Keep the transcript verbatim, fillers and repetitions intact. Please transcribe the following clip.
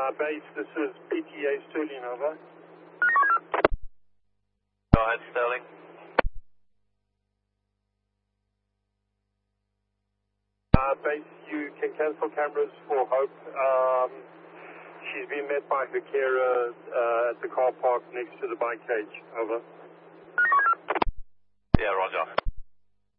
Uh, base, this is P T A Sterling, over. Go ahead, Sterling. Uh, base, you can cancel cameras for Hope. Um, she's been met by her carer uh, at the car park next to the bike cage, over. Yeah, roger.